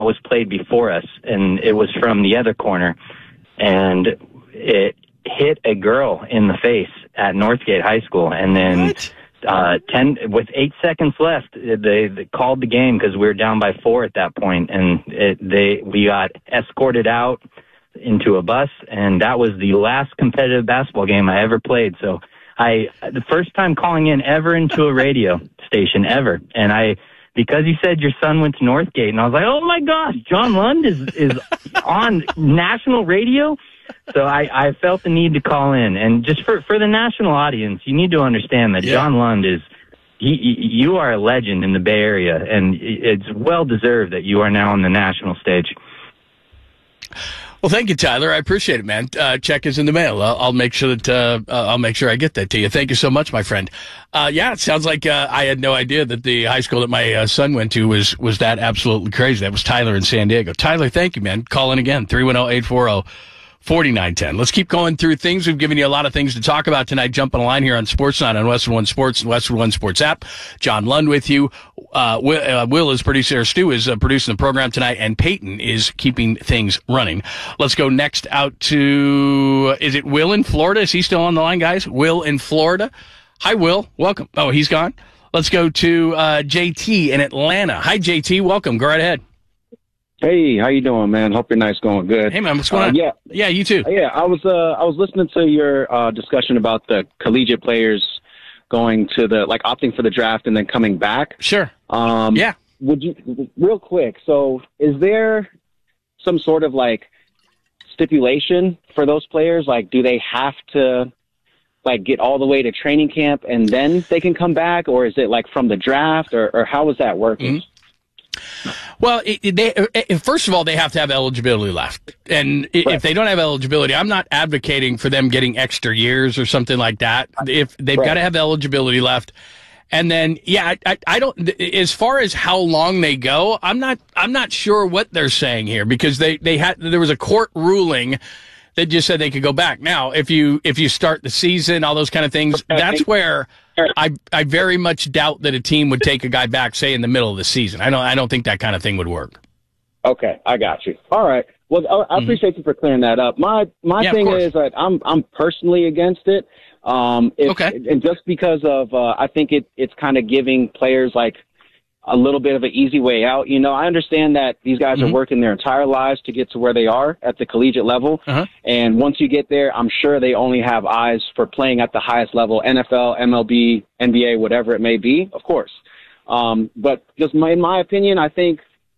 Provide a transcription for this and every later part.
was played before us, and it was from the other corner, and it hit a girl in the face at Northgate High School, and then with 8 seconds left, they called the game because we were down by 4 at that point, and we got escorted out into a bus, and that was the last competitive basketball game I ever played. So the first time calling in ever into a radio station ever, and because you said your son went to Northgate, and I was like, oh my gosh, John Lund is on national radio. So I felt the need to call in, and just for the national audience, you need to understand that John Lund you are a legend in the Bay Area, and it's well deserved that you are now on the national stage. Well, thank you, Tyler. I appreciate it, man. Check is in the mail. I'll make sure that I'll make sure I get that to you. Thank you so much, my friend. It sounds like I had no idea that the high school that my son went to was that absolutely crazy. That was Tyler in San Diego. Tyler, thank you, man. Call in again, 310-840-4910. Let's keep going through things. We've given you a lot of things to talk about tonight. Jump on the line here on Sportsnet on Westwood One Sports and Westwood One Sports app. John Lund with you. Will is producer. Stu is producing the program tonight, and Peyton is keeping things running. Let's go next out to, is it Will in Florida? Is he still on the line, guys? Will in Florida. Hi, Will. Welcome. Oh, he's gone. Let's go to JT in Atlanta. Hi, JT. Welcome. Go right ahead. Hey, how you doing, man? Hope your night's going good. Hey, man, what's going on? Yeah, you too. I was listening to your discussion about the collegiate players going to opting for the draft and then coming back. Sure. Would you, real quick, so is there some sort of stipulation for those players? Do they have to get all the way to training camp and then they can come back, or is it from the draft, or how is that working? Mm-hmm. Well, first of all, they have to have eligibility left. And if they don't have eligibility, I'm not advocating for them getting extra years or something like that. If they've got to have eligibility left. And then, I don't, as far as how long they go, I'm not sure what they're saying here, because there was a court ruling that just said they could go back. Now, if you start the season, all those kind of things, that's where I very much doubt that a team would take a guy back, say, in the middle of the season. I don't think that kind of thing would work. Okay, I got you. All right. Well, I appreciate you for clearing that up. My thing is that I'm personally against it. And just because of I think it's kind of giving players a little bit of an easy way out. I understand that these guys are working their entire lives to get to where they are at the collegiate level. And once you get there, I'm sure they only have eyes for playing at the highest level, NFL, MLB, NBA, whatever it may be, of course. But just in my opinion, I think,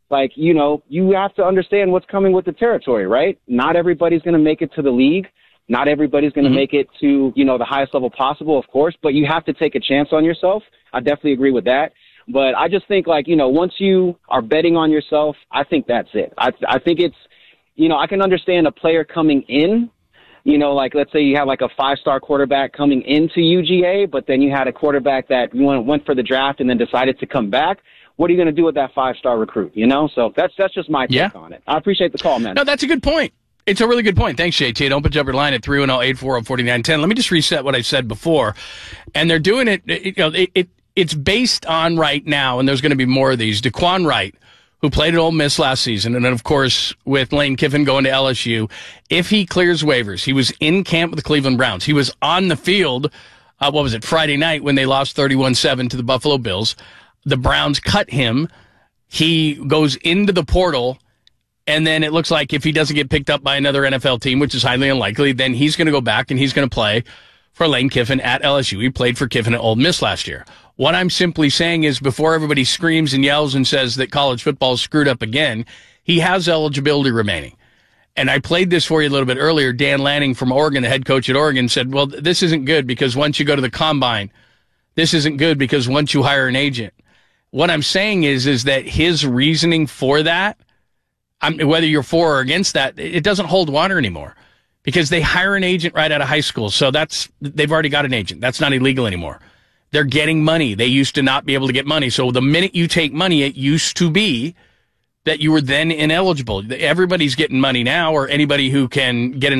you have to understand what's coming with the territory, right? Not everybody's going to make it to the league. Not everybody's going to make it to, the highest level possible, of course, but you have to take a chance on yourself. I definitely agree with that. But I just think, once you are betting on yourself, I think that's it. I think it's, I can understand a player coming in, let's say you have a 5-star quarterback coming into UGA, but then you had a quarterback that went for the draft and then decided to come back. What are you going to do with that 5-star recruit, So that's just my take on it. I appreciate the call, man. No, that's a good point. It's a really good point. Thanks, JT. Don't put up your line at 310-840-4910. Let me just reset what I said before. And they're doing it, it's based on right now, and there's going to be more of these. Daquan Wright, who played at Ole Miss last season, and then, of course, with Lane Kiffin going to LSU, if he clears waivers, he was in camp with the Cleveland Browns. He was on the field, Friday night when they lost 31-7 to the Buffalo Bills. The Browns cut him. He goes into the portal, and then it looks like if he doesn't get picked up by another NFL team, which is highly unlikely, then he's going to go back and he's going to play for Lane Kiffin at LSU. He played for Kiffin at Ole Miss last year. What I'm simply saying is, before everybody screams and yells and says that college football is screwed up again, he has eligibility remaining. And I played this for you a little bit earlier. Dan Lanning from Oregon, the head coach at Oregon, said, well, this isn't good because once you go to the combine, this isn't good because once you hire an agent. What I'm saying is that his reasoning for that, whether you're for or against that, it doesn't hold water anymore, because they hire an agent right out of high school. So they've already got an agent. That's not illegal anymore. They're getting money. They used to not be able to get money. So the minute you take money, it used to be that you were then ineligible. Everybody's getting money now, or anybody who can get an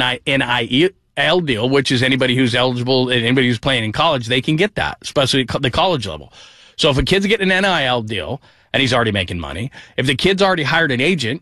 NIL deal, which is anybody who's eligible and anybody who's playing in college, they can get that, especially the college level. So if a kid's getting an NIL deal and he's already making money. If the kid's already hired an agent,